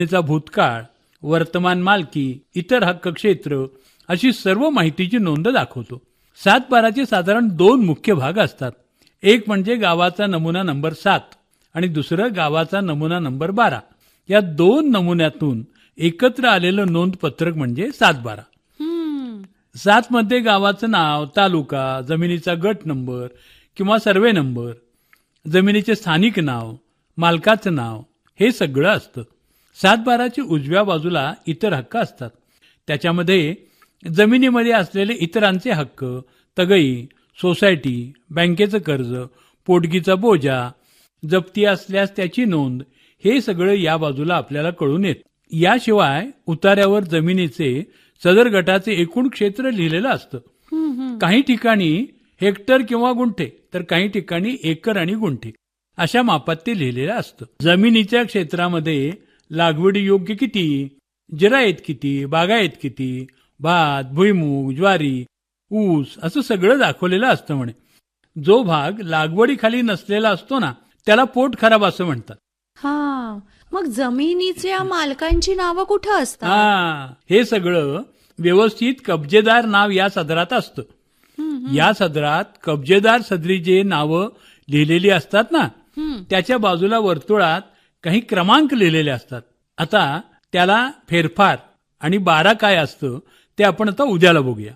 त्याचा भूतकाळ, वर्तमान मालकी, इतर हक्क क्षेत्र अशी सर्व माहितीची नोंद दाखवतो. 7/12चे साधारण 2 मुख्य भाग असतात. एक म्हणजे गावाचा नमुना नंबर 7 आणि दुसरं गावाचा नमुना नंबर 12. या 2 नमुन्यातून एकत्र आलेलं नोंदपत्रक म्हणजे 7/12. 7 मध्ये गावाचं नाव, तालुका, जमिनीचा गट नंबर किंवा सर्वे नंबर, जमिनीचे स्थानिक नाव, मालकाचं नाव हे सगळं असतं. 7/12ची उजव्या बाजूला इतर हक्क असतात. त्याच्यामध्ये जमिनीमध्ये असलेले इतरांचे हक्क, तगई, सोसायटी, बँकेचं कर्ज, पोटगीचा बोजा, जप्ती असल्यास त्याची नोंद हे सगळं या बाजूला आपल्याला कळून येतं. याशिवाय उतार्यावर जमिनीचे सदर गटाचे एकूण क्षेत्र लिहिलेलं असतं. काही ठिकाणी हेक्टर किंवा गुंठे तर काही ठिकाणी एकर आणि गुंठे अशा मापात ते लिहिलेलं असतं. जमिनीच्या क्षेत्रामध्ये लागवडी योग्य किती, जिरायत किती, बागायत किती, भात, भुईमूग, ज्वारी, ऊस असं सगळं दाखवलेलं असतं म्हणे. जो भाग लागवडीखाली नसलेला असतो ना त्याला पोट खराब असं म्हणतात. हा, मग जमिनीच्या मालकांची नावं कुठं असतात? हे सगळं व्यवस्थित कब्जेदार नाव या सदरात असतं. या सदरात कब्जेदार सदरी जे नावं लिहिलेली असतात ना त्याच्या बाजूला वर्तुळात काही क्रमांक लिहिलेले असतात. आता त्याला फेरफार आणि 12 काय असतं ते आपण आता उद्याला बघूया.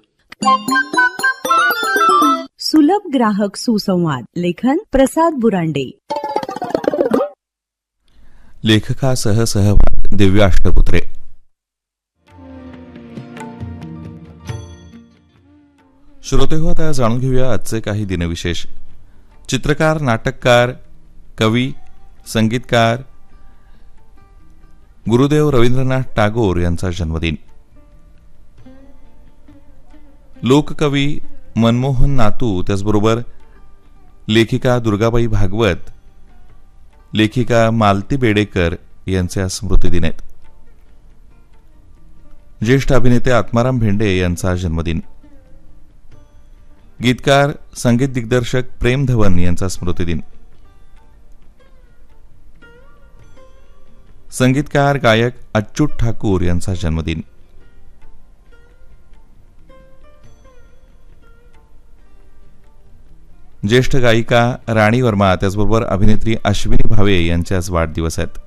सुलभ ग्राहक सुसंवाद. लेखन प्रसाद बुरांडे. लेखकासह सहभाग दिव्या अष्टपुत्रे. श्रोते हो, आता जाणून घेऊया आजचे काही दिनविशेष. चित्रकार, नाटककार, कवी, संगीतकार गुरुदेव रवींद्रनाथ टागोर यांचा जन्मदिन. लोककवी मनमोहन नातू, त्याचबरोबर लेखिका दुर्गाबाई भागवत, लेखिका मालती बेडेकर यांचे स्मृतिदिन आहेत. ज्येष्ठ अभिनेते आत्माराम भेंडे यांचा जन्मदिन. गीतकार, संगीत दिग्दर्शक प्रेम धवन यांचा स्मृतिदिन. संगीतकार, गायक अच्युत ठाकूर यांचा जन्मदिन. ज्येष्ठ गायिका राणी वर्मा, त्याचबरोबर अभिनेत्री अश्विनी भावे यांचे आज वाढदिवस आहेत.